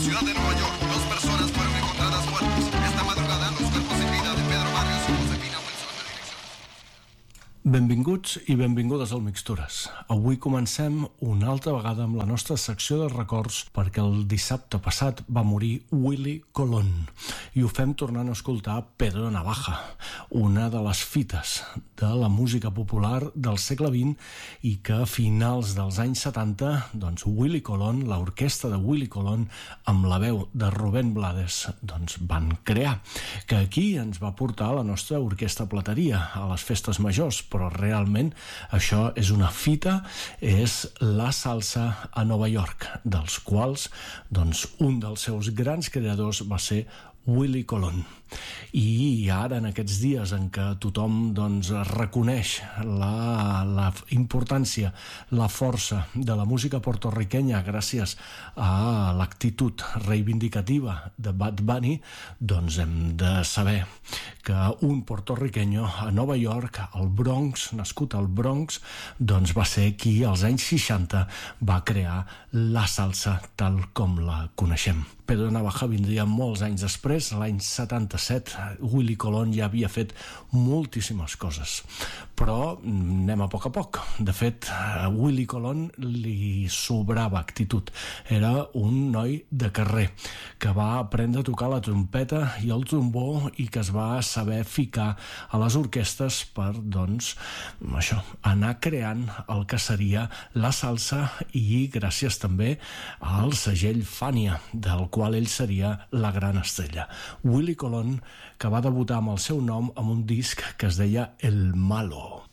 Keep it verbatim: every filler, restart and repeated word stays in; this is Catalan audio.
ciudad de Nueva York, dos personas fueron encontradas muertas. Esta madrugada, los cuerpos sin vida de Pedro Barrios y Josefina Wilson de dirección. Benvinguts i benvingudes al Mixtures. Avui comencem una altra vegada amb la nostra secció de records perquè el dissabte passat va morir Willie Colon i ho fem tornant a escoltar Pedro Navaja, una de les fites de la música popular del segle vint i que a finals dels anys setanta, doncs Willie Colon, l'orquestra de Willie Colon amb la veu de Rubén Blades, doncs van crear, que aquí ens va portar a la nostra orquestra Plateria a les festes majors, però realment això és una fita, és la salsa a Nova York, dels quals doncs, un dels seus grans creadors va ser Willie Colon. I ara, en aquests dies en què tothom doncs, reconeix la, la importància, la força de la música portorriquenya gràcies a l'actitud reivindicativa de Bad Bunny, doncs hem de saber que un portorriqueño a Nova York, al Bronx, nascut al Bronx, doncs va ser qui als anys seixanta va crear la salsa tal com la coneixem. Pedro Navaja vindria molts anys després, l'any setanta-set, Willie Colon ja havia fet moltíssimes coses, però anem a poc a poc. De fet, a Willie Colon li sobrava actitud. Era un noi de carrer que va aprendre a tocar la trompeta i el trombó i que es va saber ficar a les orquestres per, doncs, això, anar creant el que seria la salsa i gràcies també al segell Fania, del qual ell seria la gran estrella. Willie Colon, que va debutar amb el seu nom amb un disc que es deia El Malo.